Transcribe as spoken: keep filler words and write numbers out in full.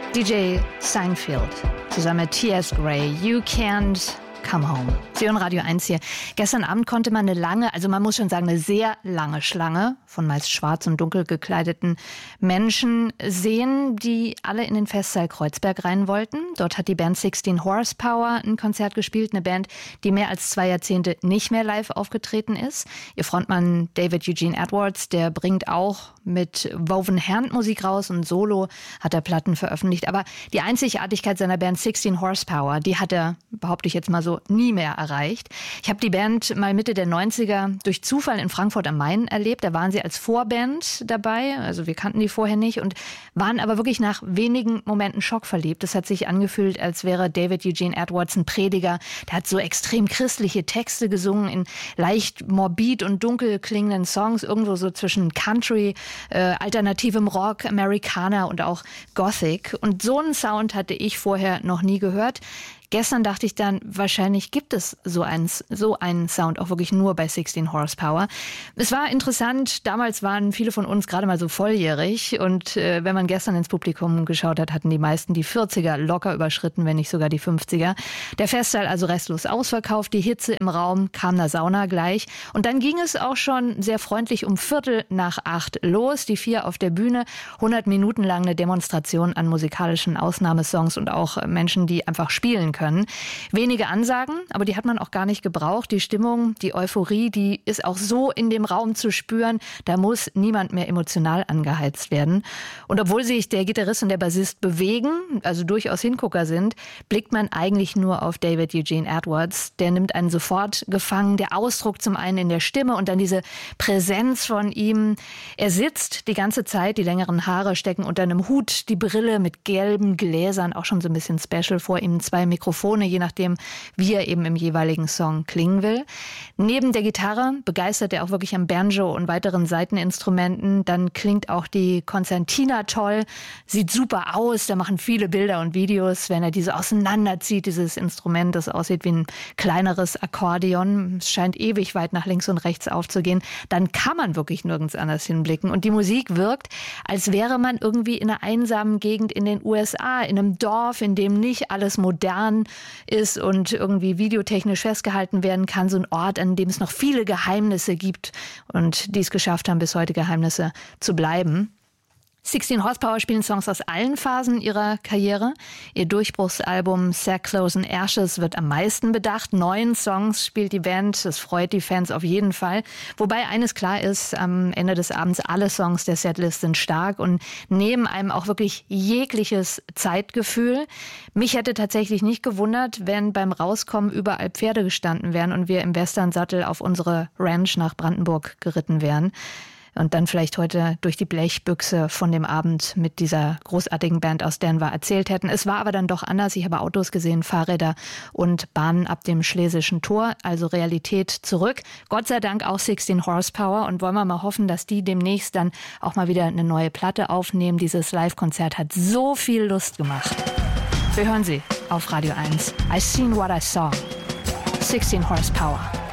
D J Seinfeld zusammen mit T S. Gray, You Can't Come Home. Sie hören Radio eins hier. Gestern Abend konnte man eine lange, also man muss schon sagen, eine sehr lange Schlange von meist schwarz und dunkel gekleideten Menschen sehen, die alle in den Festsaal Kreuzberg rein wollten. Dort hat die Band sixteen Horsepower ein Konzert gespielt, eine Band, die mehr als zwei Jahrzehnte nicht mehr live aufgetreten ist. Ihr Frontmann David Eugene Edwards, der bringt auch mit Woven Hand Musik raus und solo hat er Platten veröffentlicht. Aber die Einzigartigkeit seiner Band sixteen Horsepower, die hat er, behaupte ich jetzt mal so, nie mehr erreicht. Ich habe die Band mal Mitte der neunziger durch Zufall in Frankfurt am Main erlebt. Da waren sie als Vorband dabei, also wir kannten die vorher nicht und waren aber wirklich nach wenigen Momenten schockverliebt. Es hat sich angefühlt, als wäre David Eugene Edwards ein Prediger. Der hat so extrem christliche Texte gesungen in leicht morbid und dunkel klingenden Songs, irgendwo so zwischen Country, äh, alternativem Rock, Americana und auch Gothic. Und so einen Sound hatte ich vorher noch nie gehört. Gestern dachte ich dann, wahrscheinlich gibt es so einen, so einen Sound auch wirklich nur bei sixteen Horsepower. Es war interessant, damals waren viele von uns gerade mal so volljährig und äh, wenn man gestern ins Publikum geschaut hat, hatten die meisten die vierziger locker überschritten, wenn nicht sogar die fünfziger. Der Festsaal also restlos ausverkauft, die Hitze im Raum, kam der Sauna gleich und dann ging es auch schon sehr freundlich um Viertel nach acht los. Die vier auf der Bühne, hundert Minuten lang eine Demonstration an musikalischen Ausnahmesongs und auch Menschen, die einfach spielen können. Können. Wenige Ansagen, aber die hat man auch gar nicht gebraucht. Die Stimmung, die Euphorie, die ist auch so in dem Raum zu spüren. Da muss niemand mehr emotional angeheizt werden. Und obwohl sich der Gitarrist und der Bassist bewegen, also durchaus Hingucker sind, blickt man eigentlich nur auf David Eugene Edwards. Der nimmt einen sofort gefangen. Der Ausdruck zum einen in der Stimme und dann diese Präsenz von ihm. Er sitzt die ganze Zeit, die längeren Haare stecken unter einem Hut, die Brille mit gelben Gläsern, auch schon so ein bisschen special, vor ihm zwei Mikrofone. Mikrofone, je nachdem, wie er eben im jeweiligen Song klingen will. Neben der Gitarre begeistert er auch wirklich am Banjo und weiteren Saiteninstrumenten. Dann klingt auch die Concertina toll, sieht super aus. Da machen viele Bilder und Videos, wenn er diese auseinanderzieht, dieses Instrument, das aussieht wie ein kleineres Akkordeon. Es scheint ewig weit nach links und rechts aufzugehen. Dann kann man wirklich nirgends anders hinblicken. Und die Musik wirkt, als wäre man irgendwie in einer einsamen Gegend in den U S A, in einem Dorf, in dem nicht alles modern ist und irgendwie videotechnisch festgehalten werden kann. So ein Ort, an dem es noch viele Geheimnisse gibt und die es geschafft haben, bis heute Geheimnisse zu bleiben. sixteen Horsepower spielen Songs aus allen Phasen ihrer Karriere. Ihr Durchbruchsalbum Sackcloth and Ashes wird am meisten bedacht. Neun Songs spielt die Band. Das freut die Fans auf jeden Fall. Wobei eines klar ist, am Ende des Abends, alle Songs der Setlist sind stark und nehmen einem auch wirklich jegliches Zeitgefühl. Mich hätte tatsächlich nicht gewundert, wenn beim Rauskommen überall Pferde gestanden wären und wir im Westernsattel auf unsere Ranch nach Brandenburg geritten wären. Und dann vielleicht heute durch die Blechbüchse von dem Abend mit dieser großartigen Band aus Denver erzählt hätten. Es war aber dann doch anders. Ich habe Autos gesehen, Fahrräder und Bahnen ab dem Schlesischen Tor, also Realität zurück. Gott sei Dank auch sixteen Horsepower und wollen wir mal hoffen, dass die demnächst dann auch mal wieder eine neue Platte aufnehmen. Dieses Live-Konzert hat so viel Lust gemacht. Wir hören sie auf Radio eins. I seen what I saw. sixteen Horsepower.